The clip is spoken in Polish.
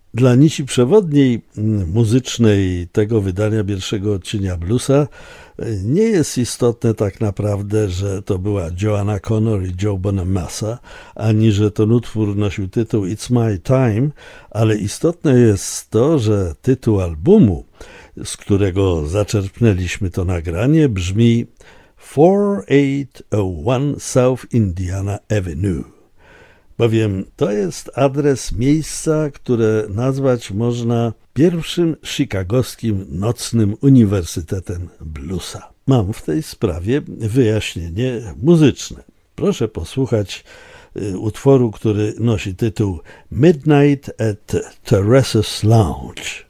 Dla nici przewodniej muzycznej tego wydania pierwszego odcienia bluesa nie jest istotne tak naprawdę, że to była Joanna Connor i Joe Bonamassa, ani że ten utwór nosił tytuł It's My Time, ale istotne jest to, że tytuł albumu, z którego zaczerpnęliśmy to nagranie, brzmi 4801 South Indiana Avenue. Bowiem to jest adres miejsca, które nazwać można pierwszym chicagowskim nocnym uniwersytetem bluesa. Mam w tej sprawie wyjaśnienie muzyczne. Proszę posłuchać utworu, który nosi tytuł Midnight at Teresa's Lounge.